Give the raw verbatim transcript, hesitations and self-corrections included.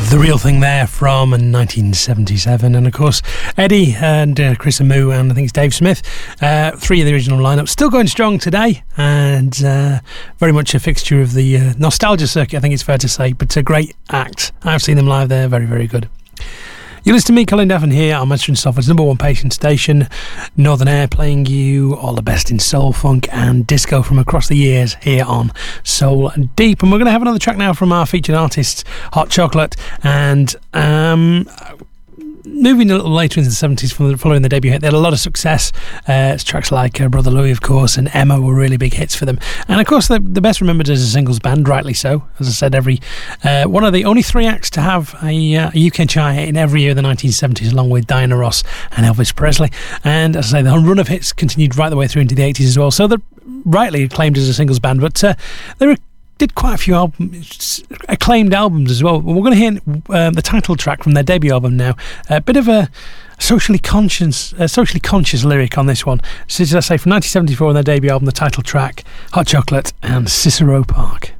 The Real Thing there from nineteen seventy-seven, and of course Eddie and uh, Chris Amu and I think it's Dave Smith, uh, three of the original lineup, still going strong today, and uh, very much a fixture of the uh, nostalgia circuit, I think it's fair to say, but a great act. I've seen them live, they're very very good. You listen to me, Colin Devon, here on Manchester and Salford's number one patient station, Northern Air, playing you all the best in soul, funk and disco from across the years here on Soul Deep. And we're going to have another track now from our featured artist, Hot Chocolate, and um, moving a little later into the seventies following the debut hit. They had a lot of success. Uh, it's tracks like uh, Brother Louie, of course, and Emma were really big hits for them. And of course, they're, they're best remembered as a singles band, rightly so. As I said, every uh, one of the only three acts to have a, uh, a U K chart hit in every year of the nineteen seventies, along with Diana Ross and Elvis Presley. And as I say, the run of hits continued right the way through into the eighties as well. So they're rightly acclaimed as a singles band, but uh, they were did quite a few albums, acclaimed albums as well. We're going to hear um, the title track from their debut album now. A bit of a socially conscious, uh, socially conscious lyric on this one. So, as I say, from nineteen seventy-four on their debut album, the title track, Hot Chocolate and Cicero Park.